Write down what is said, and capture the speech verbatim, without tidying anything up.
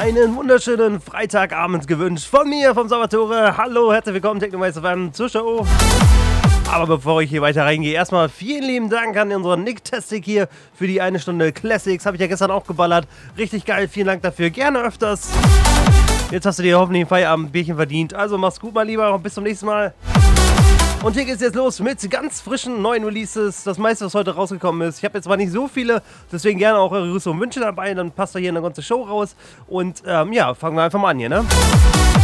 einen wunderschönen Freitagabend gewünscht von mir, vom Salvatore. Hallo, herzlich willkommen, Technomeister beim zur Show. Aber bevor ich hier weiter reingehe, erstmal vielen lieben Dank an unseren Nick Testic hier für die eine Stunde Classics. Habe ich ja gestern auch geballert. Richtig geil, vielen Dank dafür. Gerne öfters. Jetzt hast du dir hoffentlich ein Feierabendbierchen verdient. Also mach's gut, mein Lieber, und bis zum nächsten Mal. Und hier geht's jetzt los mit ganz frischen neuen Releases. Das meiste, was heute rausgekommen ist. Ich habe jetzt zwar nicht so viele, deswegen gerne auch eure Grüße und Wünsche dabei. Dann passt da hier eine ganze Show raus. Und ähm, ja, fangen wir einfach mal an hier, ne?